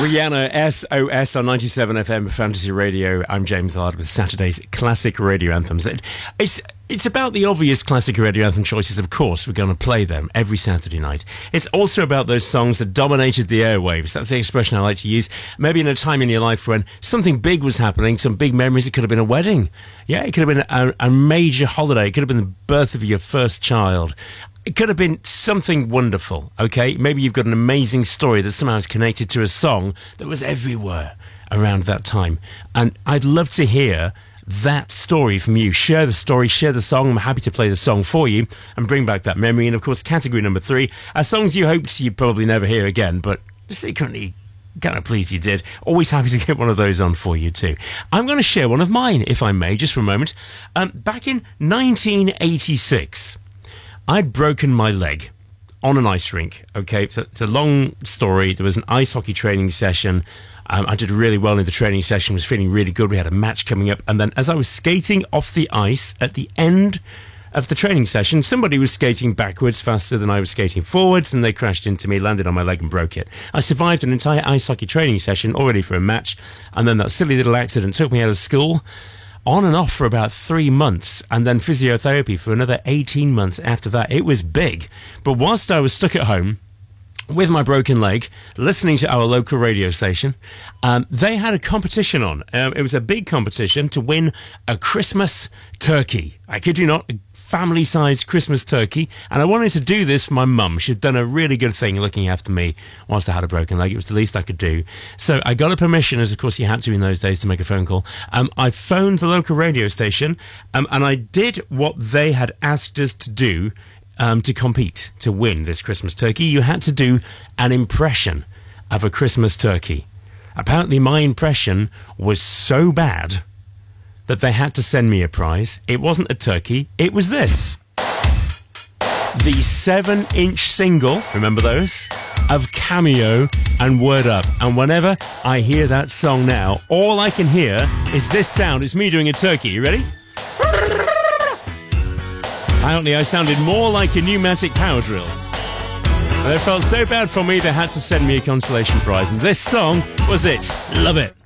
Rihanna, SOS on 97 FM Fantasy Radio. I'm James Hard with Saturday's classic radio anthems. It's about the obvious classic radio anthem choices, of course. We're going to play them every Saturday night. It's also about those songs that dominated the airwaves. That's the expression I like to use. Maybe in a time in your life when something big was happening, some big memories. It could have been a wedding. Yeah, it could have been a major holiday. It could have been the birth of your first child. It could have been something wonderful, okay? Maybe you've got an amazing story that somehow is connected to a song that was everywhere around that time. And I'd love to hear that story from you. Share the story, share the song. I'm happy to play the song for you and bring back that memory. And, of course, category number 3 are songs you hoped you'd probably never hear again, but secretly kind of pleased you did. Always happy to get one of those on for you too. I'm going to share one of mine, if I may, just for a moment. Back in 1986... I'd broken my leg on an ice rink, okay? It's a long story. There was an ice hockey training session. I did really well in the training session, was feeling really good. We had a match coming up. And then as I was skating off the ice at the end of the training session, somebody was skating backwards faster than I was skating forwards, and they crashed into me, landed on my leg and broke it. I survived an entire ice hockey training session, all ready for a match. And then that silly little accident took me out of school, on and off for about 3 months, and then physiotherapy for another 18 months after that. It was big. But whilst I was stuck at home with my broken leg, listening to our local radio station, they had a competition on. It was a big competition to win a Christmas turkey. I kid you not, a family-sized Christmas turkey. And I wanted to do this for my mum. She'd done a really good thing looking after me whilst I had a broken leg. It was the least I could do. So I got a permission, as of course you had to in those days, to make a phone call. I phoned the local radio station, and I did what they had asked us to do to compete, to win this Christmas turkey. You had to do an impression of a Christmas turkey. Apparently my impression was so bad that they had to send me a prize. It wasn't a turkey, it was this. The 7-inch single, remember those? Of Cameo and Word Up. And whenever I hear that song now, all I can hear is this sound. It's me doing a turkey. You ready? Apparently I sounded more like a pneumatic power drill. And it felt so bad for me they had to send me a consolation prize. And this song was it. Love it.